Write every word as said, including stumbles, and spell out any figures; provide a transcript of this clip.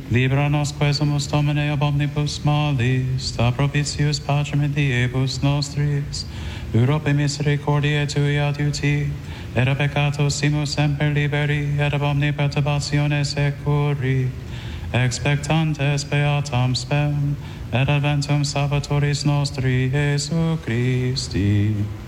Libera nos quesumus Domine ab omnibus malis, da propitius pacem in diebus nostris, Europe misericordiae tui adiuti, et a peccato simus semper liberi, et ab omni perturbatione securi, expectantes beatam spem, et adventum Salvatoris nostri, Iesu Christi.